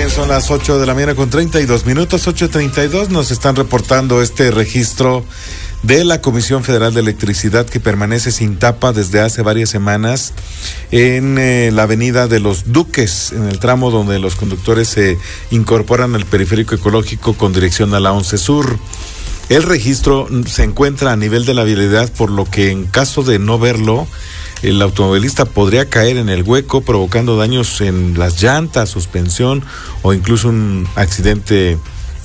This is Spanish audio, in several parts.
Bien, son las 8 de la mañana con 32 minutos, 8:32. Nos están reportando este registro de la Comisión Federal de Electricidad que permanece sin tapa desde hace varias semanas en la avenida de los Duques, en el tramo donde los conductores se incorporan al periférico ecológico con dirección a la 11 Sur. El registro se encuentra a nivel de la vialidad, por lo que en caso de no verlo, el automovilista podría caer en el hueco, provocando daños en las llantas, suspensión o incluso un accidente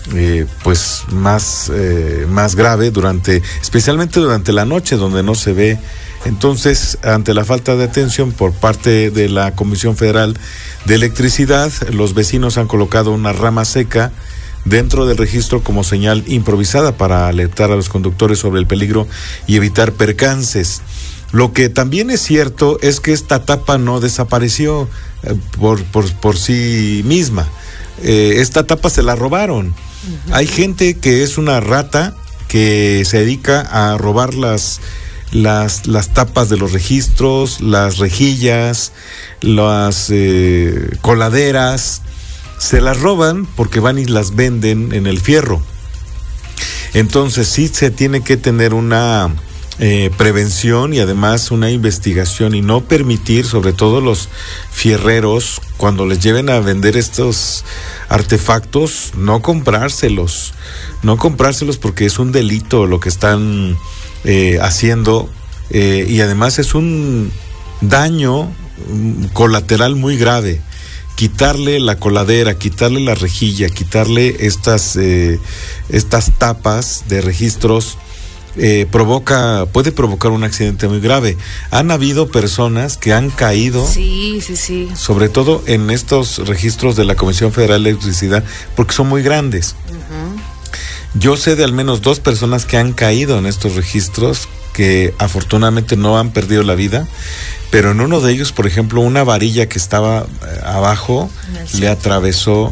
más grave, especialmente durante la noche, donde no se ve. Entonces, ante la falta de atención por parte de la Comisión Federal de Electricidad, los vecinos han colocado una rama seca dentro del registro como señal improvisada para alertar a los conductores sobre el peligro y evitar percances. Lo que también es cierto es que esta tapa no desapareció por sí misma. Esta tapa se la robaron. Uh-huh. Hay gente que es una rata que se dedica a robar las tapas de los registros, las rejillas, las coladeras. Se las roban porque van y las venden en el fierro. Entonces sí se tiene que tener una prevención y además una investigación, y no permitir, sobre todo los fierreros, cuando les lleven a vender estos artefactos, no comprárselos porque es un delito lo que están haciendo, y además es un daño colateral muy grave. Quitarle la coladera, quitarle la rejilla, quitarle estas tapas de registros puede provocar un accidente muy grave. Han habido personas que han caído, sí, sobre todo en estos registros de la Comisión Federal de Electricidad, porque son muy grandes. Uh-huh. Yo sé de al menos 2 personas que han caído en estos registros, que afortunadamente no han perdido la vida, pero en uno de ellos, por ejemplo, una varilla que estaba abajo le atravesó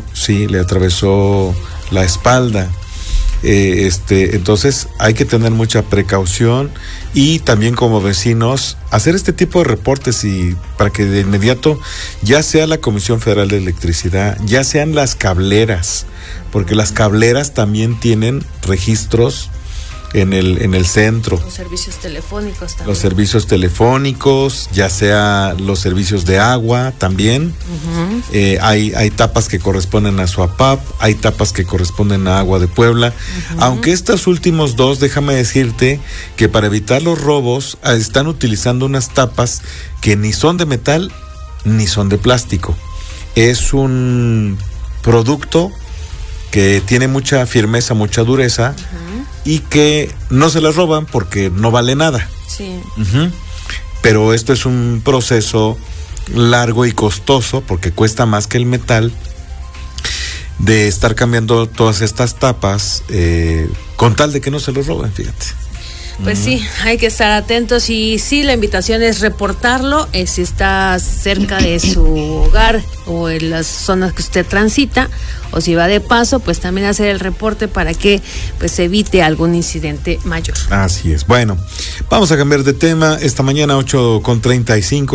la espalda. Entonces hay que tener mucha precaución, y también como vecinos hacer este tipo de reportes, y para que de inmediato, ya sea la Comisión Federal de Electricidad, ya sean las cableras, porque las cableras también tienen registros en el centro. Los servicios telefónicos también. Los servicios telefónicos, ya sea los servicios de agua también. Uh-huh. Hay tapas que corresponden a Suapap, hay tapas que corresponden a Agua de Puebla. Uh-huh. Aunque estos últimos 2, déjame decirte que para evitar los robos están utilizando unas tapas que ni son de metal ni son de plástico. Es un producto que tiene mucha firmeza, mucha dureza. Uh-huh. Y que no se las roban porque no vale nada. Sí. Uh-huh. Pero esto es un proceso largo y costoso, porque cuesta más que el metal, de estar cambiando todas estas tapas con tal de que no se los roben, fíjate. Pues sí, hay que estar atentos, y sí, la invitación es reportarlo si está cerca de su hogar o en las zonas que usted transita, o si va de paso, pues también hacer el reporte para que pues evite algún incidente mayor. Así es. Bueno, vamos a cambiar de tema esta mañana, 8:35.